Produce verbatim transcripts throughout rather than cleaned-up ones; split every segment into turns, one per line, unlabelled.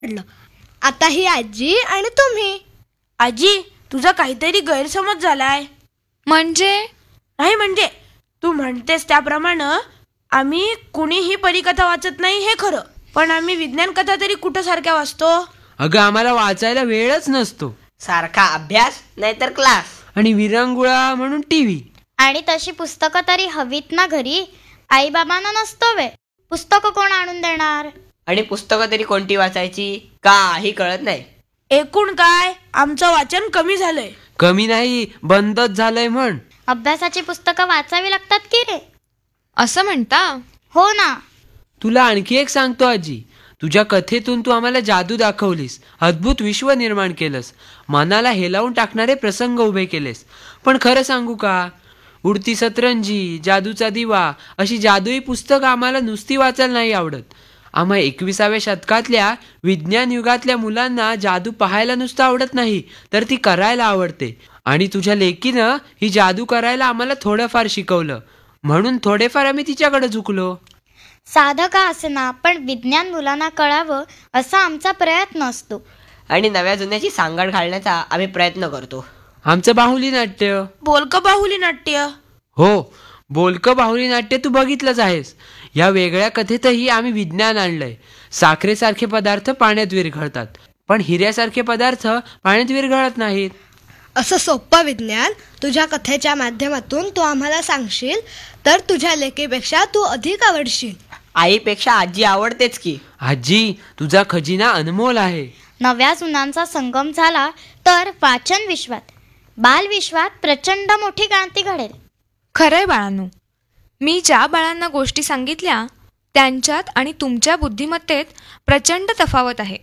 पडलं. आता ही आजी आणि तुम्ही.
आजी, तुझा काहीतरी गैरसमज झालाय.
म्हणजे?
नाही म्हणजे तू म्हणतेस त्याप्रमाणे आम्ही कुणीही परीकथा वाचत नाही हे खरं, पण आम्ही विज्ञान कथा तरी कुठं सारख्या वाचतो.
अगं, आम्हाला वाचायला वेळच नसतो.
सारखा अभ्यास नाहीतर क्लास
आणि विरंगुळा म्हणून टीव्ही.
आणि तशी पुस्तकं तरी हवीत ना घरी. आई बाबांना नसतो वेळ. पुस्तकं कोण आणून देणार?
आणि पुस्तकं तरी कोणती वाचायची काही कळत नाही.
एकूण काय, आमचं वाचन कमी झालंय.
कमी नाही, बंदच झालंय म्हण.
अभ्यासाची पुस्तकं वाचावी लागतात की रे?
असं म्हणता?
हो ना.
तुला आणखी एक सांगतो आजी, तुझ्या कथेतून तू आम्हाला जादू दाखवलीस, अद्भुत विश्व निर्माण केलंस, मनाला हेलावून टाकणारे प्रसंग उभे केलेस. पण खरं सांगू का, उडती सतरंजी, जादूचा दिवा अशी जादुई पुस्तकं आम्हाला नुसती वाचायला नाही आवडत. आम्हा एकविसाव्या शतकातल्या विज्ञान युगातल्या मुलांना जादू पाहायला नुसतं आवडत नाही, तर ती करायला आवडते. आणि तुझ्या लेकीनं ही जादू करायला आम्हाला थोडंफार शिकवलं, म्हणून थोडेफार आम्ही तिच्याकडे झुकलो.
साधं का असेना, पण विज्ञान मुलांना कळावं असा आमचा प्रयत्न असतो.
आणि नव्या जुन्याची सांगड घालण्याचा आम्ही प्रयत्न करतो.
आमचं बाहुली नाट्य.
बोलकं बाहुली नाट्य.
हो, बोलकं बाहुली नाट्य तू बघितलंच आहेस. या वेगळ्या कथेतही आम्ही विज्ञान आणलंय. साखरेसारखे पदार्थ पाण्यात विरघळतात, पण हिऱ्यासारखे पदार्थ पाण्यात विरघळत नाहीत.
असं सोपं विज्ञान तुझ्या कथेच्या माध्यमातून तू आम्हाला सांगशील तर तुझ्या लेकीपेक्षा तू अधिक आवडशील.
आईपेक्षा आजी आवडतेच की.
आजी, तुझा खजिना अनमोल आहे.
नव्या जुन्यांचा संगम झाला तर वाचन विश्वात, बालविश्वात प्रचंड मोठी क्रांती घडेल.
खरंय बाळांनो, मी ज्या बाळांना गोष्टी सांगितल्या त्यांच्यात आणि तुमच्या बुद्धिमत्तेत प्रचंड तफावत आहे.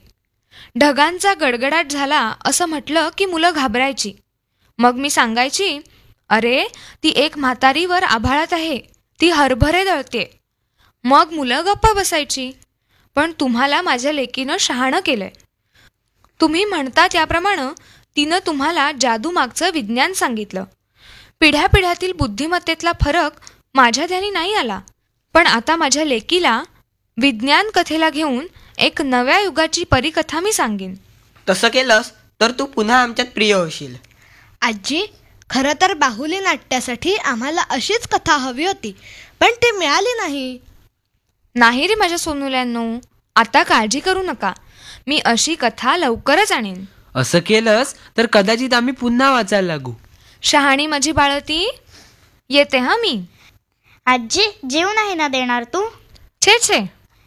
ढगांचा गडगडाट झाला असं म्हटलं की मुलं घाबरायची. मग मी सांगायची, अरे ती एक म्हातारीवर आभाळात आहे, ती हरभरे दळते. मग मुलं गप्पा बसायची. पण तुम्हाला माझ्या लेकीनं शहाणं केलंय. तुम्ही म्हणता त्याप्रमाणे तिनं तुम्हाला जादूमागचं विज्ञान सांगितलं. पिढ्यापिढ्यातील बुद्धिमत्तेतला फरक माझ्या ध्यानी नाही आला. पण आता माझ्या लेकीला विज्ञान कथेला घेऊन एक नव्या युगाची परीकथा मी सांगेन.
तसं केलंस तर तू पुन्हा आमच्यात प्रिय होशील.
आजी, खरं तर बाहुली नाट्यासाठी आम्हाला अशीच कथा हवी होती, पण ती मिळाली नाही.
नाही रे माझ्या सोनुल्यांनो, आता काळजी करू नका, मी अशी कथा लवकरच आणेन.
असं केलंस तर कदाचित आम्ही पुन्हा वाचायला लागू.
शहाणी माझी बाळती, येते हा मी.
आजी, जीव नाही ना देणार तू?
छे छे,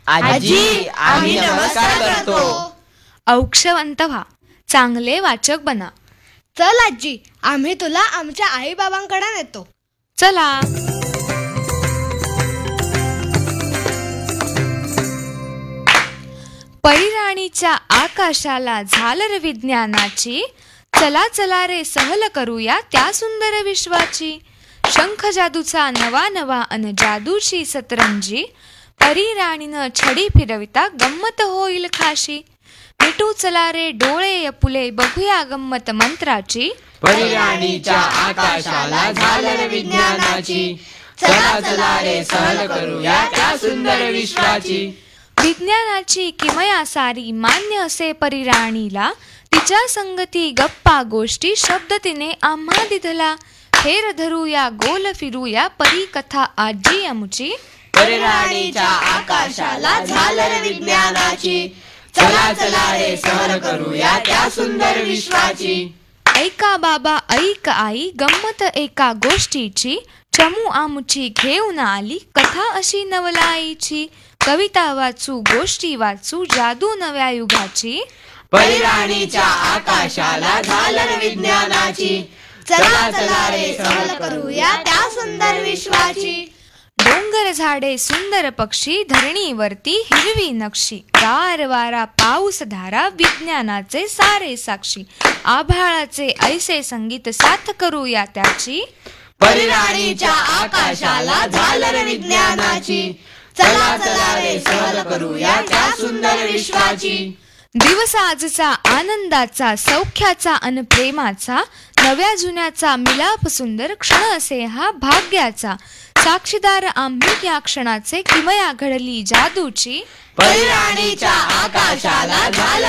आजी, आम्ही नमस्कार करतो.
औक्षवंत व्हा, चांगले वाचक बना.
चल आजी, आम्ही तुला आमच्या आई बाबांकडे नेतो.
चला. परिराणीच्या आकाशाला झालर विज्ञानाची, चला चला रे सहल करूया त्या सुंदर विश्वाची. शंख जादूचा नवा नवा अन जादूची सतरंजी, परिराणीनं छडी फिरविता गंमत होईल खाशी. मिठू चला रे डोळे अपुले, बघूया गंमत मंत्राची.
परिराणीच्या आकाशाला झालर विज्ञानाची, चला चला रे सहल करूया त्या सुंदर विश्वाची.
विज्ञानाची किमया सारी मान्य असे परिराणीला, तिच्या संगती गप्पा गोष्टी शब्द तिने आम्हा दिधला. फेर धरूया गोल फिरूया परी कथा आजी आमची.
परिराणीच्या आकाशाला झालर विज्ञानाची, चला चला रे सहल करूया त्या सुंदर विश्वाची.
ऐका बाबा ऐक आई, गंमत एका गोष्टीची, चमू आमची घेऊन आली कथा अशी नवलाईची. कविता वाचू गोष्टी वाचू जादू नव्या युगाची.
परिराणीच्या आकाशाला झालर विज्ञानाची, चला चला रे सहल करूया त्या सुंदर विश्वाची.
डोंगर झाडे सुंदर पक्षी, धरणीवरती हिरवी नक्षी. गार वारा पाऊस धारा, विज्ञानाचे सारे साक्षी. आभाळाचे ऐसे संगीत साथ करूया त्याची.
परिराणीच्या आकाशाला झालर विज्ञानाची, चला चला रे सहल करूया त्या सुंदर विश्वाची.
दिवस आजचा आनंदाचा, सौख्याचा अन प्रेमाचा, नव्या जुन्याचा मिलाप सुंदर क्षण असे हा भाग्याचा. साक्षीदार आम्ही या क्षणाचे किमया घडली जादूची
परिराणीच्या आकाशाला झालं